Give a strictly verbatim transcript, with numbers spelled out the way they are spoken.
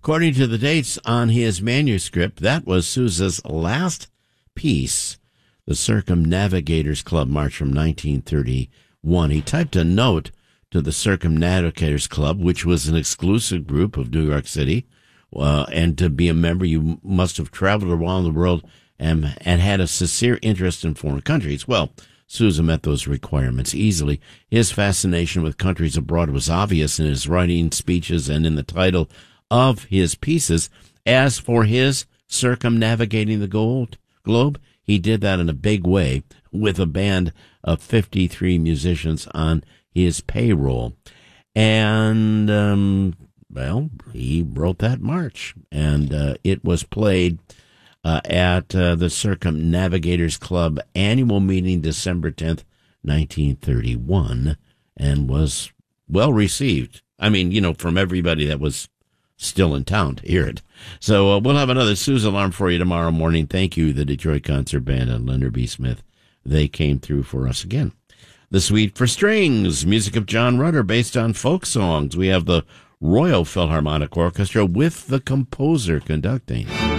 According to the dates on his manuscript, that was Sousa's last piece, the Circumnavigators Club March from nineteen thirty-one. He typed a note to the Circumnavigators Club, which was an exclusive group of New York City. Uh, and to be a member, you must have traveled around the world and, and had a sincere interest in foreign countries. Well, Sousa met those requirements easily. His fascination with countries abroad was obvious in his writing, speeches, and in the title of his pieces. As for his circumnavigating the gold globe, he did that in a big way with a band of fifty-three musicians on his payroll. And, um, well, he wrote that march, and uh, it was played uh, at uh, the Circumnavigators Club annual meeting December tenth, nineteen thirty-one, and was well received. I mean, you know, from everybody that was still in town to hear it. So uh, we'll have another Sousa alarm for you tomorrow morning. Thank you, the Detroit Concert Band and Leonard B. Smith. They came through for us again. The Suite for Strings, music of John Rutter based on folk songs. We have the Royal Philharmonic Orchestra with the composer conducting.